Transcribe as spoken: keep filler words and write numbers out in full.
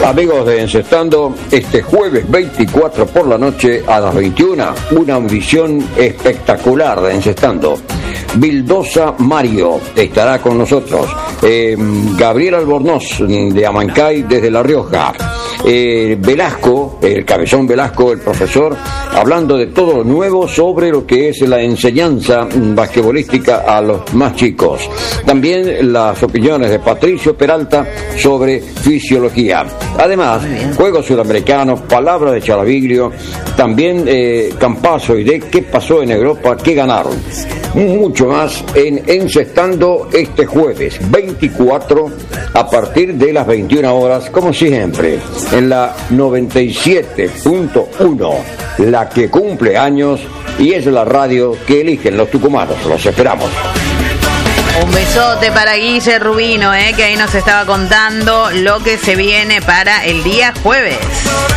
Amigos de Encestando, este jueves veinticuatro por la noche a las veintiuna, una audición espectacular de Encestando. Vildosa Mario estará con nosotros. Eh, Gabriel Albornoz de Amancay desde La Rioja. Eh, Velasco, el Cabezón Velasco, el profesor, hablando de todo lo nuevo sobre lo que es la enseñanza basquetbolística a los más chicos. También las opiniones de Patricio Peralta sobre fisiología. Además, juegos sudamericanos, palabras de Charaviglio, también eh, Campazo y de qué pasó en Europa, qué ganaron. Mucho más en Encestando este jueves veinticuatro a partir de las veintiuna horas, como siempre, en la noventa y siete punto uno, la que cumple años y es la radio que eligen los tucumanos. Los esperamos. Un besote para Guille Rubino, eh, que ahí nos estaba contando lo que se viene para el día jueves.